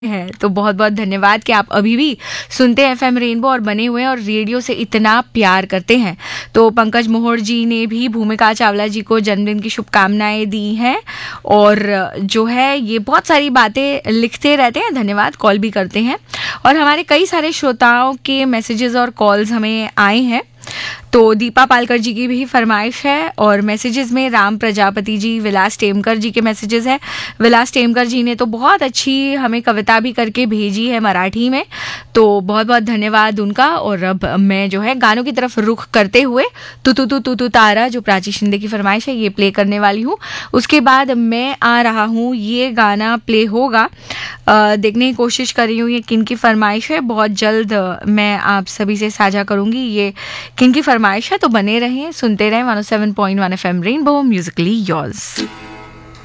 है। तो बहुत बहुत धन्यवाद कि आप अभी भी सुनते हैं एफएम रेनबो और बने हुए हैं और रेडियो से इतना प्यार करते हैं। तो पंकज मोहर जी ने भी भूमिका चावला जी को जन्मदिन की शुभकामनाएं दी हैं और जो है ये बहुत सारी बातें लिखते रहते हैं, धन्यवाद, कॉल भी करते हैं और हमारे कई सारे श्रोताओं के मैसेजेस और कॉल्स हमें आए हैं। तो दीपा पालकर जी की भी फरमाइश है और मैसेजेस में राम प्रजापति जी, विलास टेमकर जी के मैसेजेस हैं। विलास टेमकर जी ने तो बहुत अच्छी हमें कविता भी करके भेजी है मराठी में, तो बहुत बहुत धन्यवाद उनका। और अब मैं जो है गानों की तरफ रुख करते हुए तू तू तू तू तू तारा, जो प्राची शिंदे की फरमाइश है, ये प्ले करने वाली हूँ। उसके बाद मैं आ रहा हूँ, ये गाना प्ले होगा, देखने की कोशिश कर रही हूँ ये किन की फरमाइश है। बहुत जल्द मैं आप सभी से साझा करूँगी ये किन की फरमाइश है। तो बने रहें, सुनते रहें 107.1 FM रेनबो, म्यूजिकली योर्स।